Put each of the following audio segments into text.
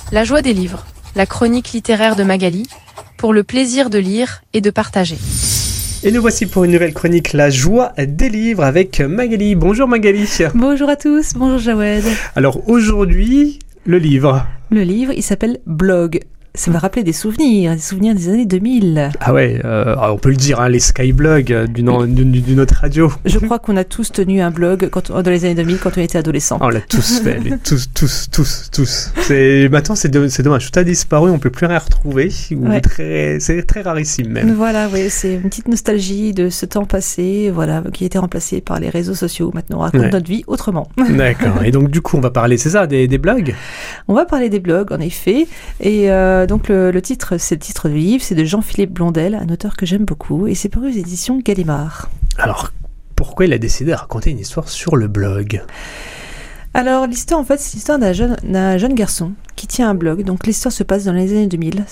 La joie des livres, la chronique littéraire de Magali, pour le plaisir de lire et de partager. Et nous voici pour une nouvelle chronique, La joie des livres avec Magali. Bonjour Magali. Bonjour à tous, bonjour Jawed. Alors aujourd'hui, le livre. Le livre, il s'appelle Blog. Ça m'a rappelé des souvenirs des années 2000. Ah ouais, on peut le dire, les Skyblogs d'une autre radio. Je crois qu'on a tous tenu un blog dans les années 2000 quand on était adolescent. On l'a tous fait, mais tous. Maintenant, c'est dommage, tout a disparu, on peut plus rien retrouver. Ouais. C'est très rarissime même. Voilà, oui, c'est une petite nostalgie de ce temps passé, voilà, qui a été remplacé par les réseaux sociaux. Maintenant, on raconte notre vie autrement. D'accord, et donc du coup, on va parler, c'est ça, des blogs ? On va parler des blogs, en effet, et donc le titre, c'est le titre du livre, c'est de Jean-Philippe Blondel, un auteur que j'aime beaucoup, et c'est paru aux éditions Gallimard. Alors, pourquoi il a décidé de raconter une histoire sur le blog ? Alors, l'histoire, en fait, c'est l'histoire d'un jeune garçon qui tient un blog. Donc, l'histoire se passe dans les années 2000.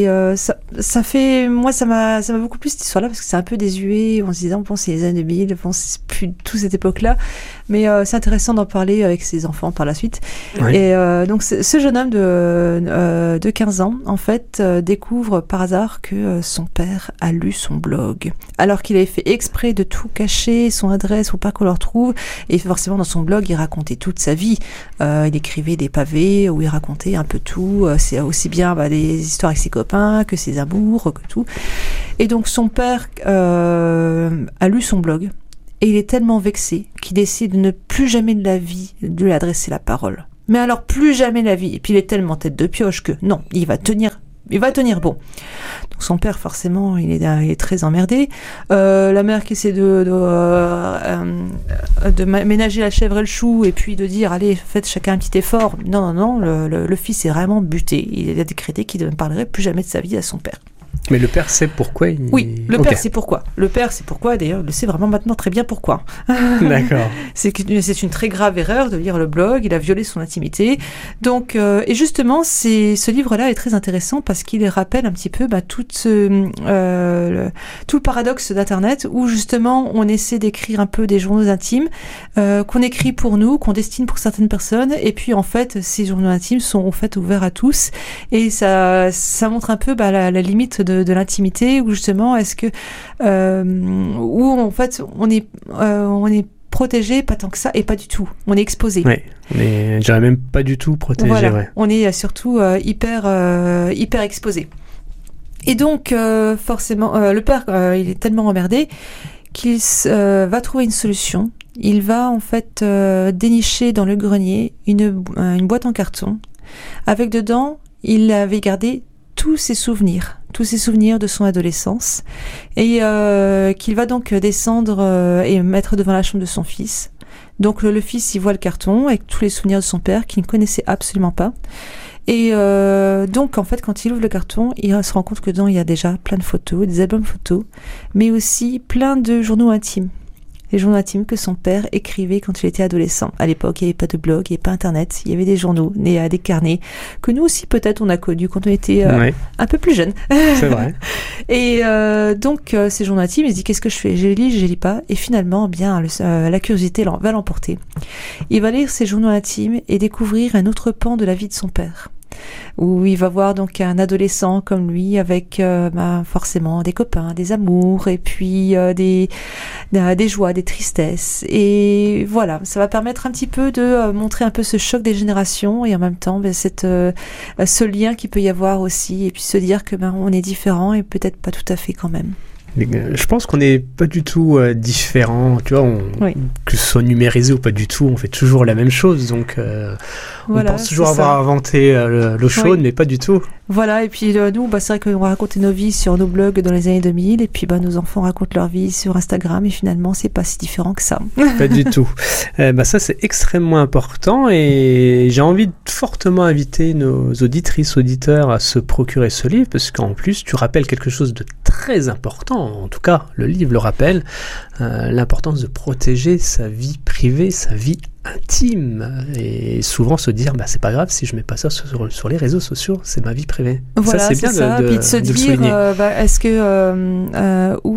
Moi, ça m'a beaucoup plu cette histoire-là, parce que c'est un peu désuet. On se disait, bon, c'est les années 2000, bon, c'est plus tout cette époque-là. Mais c'est intéressant d'en parler avec ses enfants par la suite. Oui. Et donc, ce jeune homme de 15 ans, en fait, découvre par hasard que son père a lu son blog. Alors qu'il avait fait exprès de tout cacher, son adresse, pour pas qu'on le retrouve. Et forcément, dans son blog, il racontait toute sa vie. Il écrivait des pavés où il racontait un peu tout. C'est aussi bien des histoires avec ses copains que ses amours, que tout. Et donc, son père a lu son blog. Et il est tellement vexé qu'il décide de ne plus jamais de la vie de lui adresser la parole. Mais alors plus jamais de la vie. Et puis il est tellement tête de pioche que non, il va tenir bon. Donc son père, forcément, il est très emmerdé. La mère qui essaie de ménager la chèvre et le chou et puis de dire allez, faites chacun un petit effort. Non, le fils est vraiment buté. Il a décrété qu'il ne parlerait plus jamais de sa vie à son père. Mais le père sait pourquoi Oui, le père sait pourquoi. Le père sait pourquoi, d'ailleurs, il le sait vraiment maintenant très bien pourquoi. D'accord. C'est une très grave erreur de lire le blog, il a violé son intimité. Donc, et justement, ce livre-là est très intéressant parce qu'il rappelle un petit peu tout le paradoxe d'Internet où justement on essaie d'écrire un peu des journaux intimes qu'on écrit pour nous, qu'on destine pour certaines personnes, et puis en fait, ces journaux intimes sont en fait ouverts à tous, et ça montre un peu la limite de l'intimité, où justement est-ce que où en fait on est protégé, pas tant que ça, et pas du tout, on est exposé. Oui, je dirais même pas du tout protégé. Voilà, ouais. On est surtout hyper exposé. Et donc forcément le père il est tellement emmerdé qu'il va trouver une solution. Il va en fait dénicher dans le grenier une boîte en carton avec dedans, il avait gardé tous ses souvenirs de son adolescence, et qu'il va donc descendre et mettre devant la chambre de son fils. Donc le fils, il voit le carton avec tous les souvenirs de son père qu'il ne connaissait absolument pas. Et donc en fait, quand il ouvre le carton, il se rend compte que dedans il y a déjà plein de photos, des albums photos, mais aussi plein de journaux intimes. Les journaux intimes que son père écrivait quand il était adolescent. À l'époque, il n'y avait pas de blog, il n'y avait pas Internet, il y avait des journaux, des carnets, que nous aussi peut-être on a connus quand on était un peu plus jeunes. C'est vrai. Et donc ces journaux intimes, il se dit qu'est-ce que je fais ? Je les lis pas. Et finalement, la curiosité va l'emporter. Il va lire ces journaux intimes et découvrir un autre pan de la vie de son père, où il va voir donc un adolescent comme lui avec forcément des copains, des amours, et puis des joies, des tristesses, et voilà, ça va permettre un petit peu de montrer un peu ce choc des générations, et en même temps ce lien qu'il peut y avoir aussi, et puis se dire que on est différent et peut-être pas tout à fait quand même. Je pense qu'on n'est pas du tout différents, tu vois, que ce soit numérisé ou pas du tout, on fait toujours la même chose, donc on pense toujours avoir inventé l'eau chaude, mais pas du tout. Voilà, et puis nous, c'est vrai qu'on va raconter nos vies sur nos blogs dans les années 2000, et puis nos enfants racontent leur vie sur Instagram, et finalement, c'est pas si différent que ça. Pas du tout. Ça, c'est extrêmement important, et j'ai envie de fortement inviter nos auditrices, auditeurs à se procurer ce livre, parce qu'en plus, tu rappelles quelque chose de très important, en tout cas, le livre le rappelle, l'importance de protéger sa vie privée, sa vie intime, et souvent se dire c'est pas grave si je mets pas ça sur les réseaux sociaux, c'est ma vie privée. Voilà, ça c'est bien ça. de Puis de se le dire souligner. est-ce que où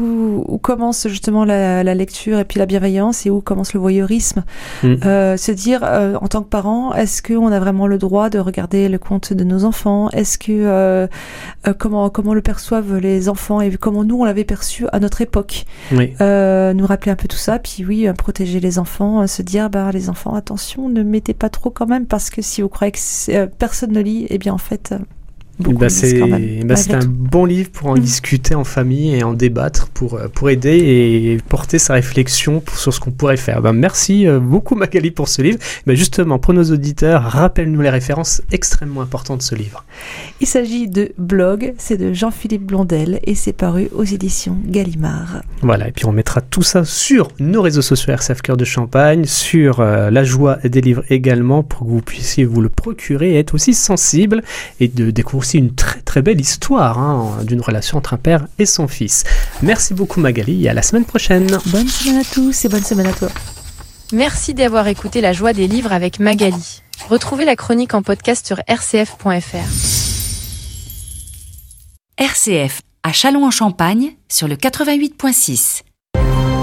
où commence justement la lecture et puis la bienveillance et où commence le voyeurisme. Se dire, en tant que parent, est-ce qu'on a vraiment le droit de regarder le compte de nos enfants? Est-ce que comment le perçoivent les enfants et comment nous on l'avait perçu à notre époque? Nous rappeler un peu tout ça, puis oui, protéger les enfants, se dire, les enfants, attention, ne mettez pas trop quand même, parce que si vous croyez que personne ne lit, eh bien en fait... c'est un bon livre pour en discuter en famille et en débattre pour aider et porter sa réflexion sur ce qu'on pourrait faire. Merci beaucoup Magali pour ce livre. Justement, pour nos auditeurs, rappelle-nous les références extrêmement importantes de ce livre. Il s'agit de Blog, c'est de Jean-Philippe Blondel et c'est paru aux éditions Gallimard. Voilà, et puis on mettra tout ça sur nos réseaux sociaux RCF Cœur de Champagne, sur La Joie des livres également, pour que vous puissiez vous le procurer et être aussi sensible et de découvrir aussi une très très belle histoire d'une relation entre un père et son fils. Merci beaucoup Magali et à la semaine prochaine. Bonne semaine à tous et bonne semaine à toi. Merci d'avoir écouté La Joie des livres avec Magali. Retrouvez la chronique en podcast sur rcf.fr. RCF à Châlons-en-Champagne sur le 88.6.